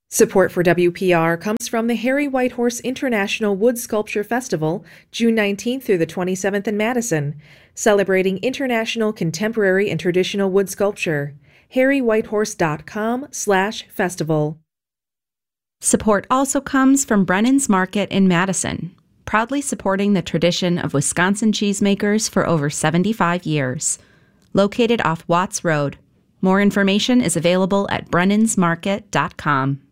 Support for WPR comes from the Harry Whitehorse International Wood Sculpture Festival, June 19th through the 27th in Madison, celebrating international contemporary and traditional wood sculpture. harrywhitehorse.com/festival. Support also comes from Brennan's Market in Madison, proudly supporting the tradition of Wisconsin cheesemakers for over 75 years. Located off Watts Road. More information is available at brennansmarket.com.